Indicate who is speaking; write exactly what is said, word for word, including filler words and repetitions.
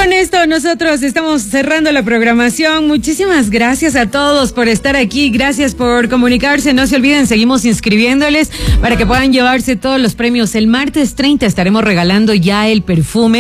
Speaker 1: con esto nosotros estamos cerrando la programación. Muchísimas gracias a todos por estar aquí. Gracias por comunicarse. No se olviden, seguimos inscribiéndoles para que puedan llevarse todos los premios. El martes treinta estaremos regalando ya el perfume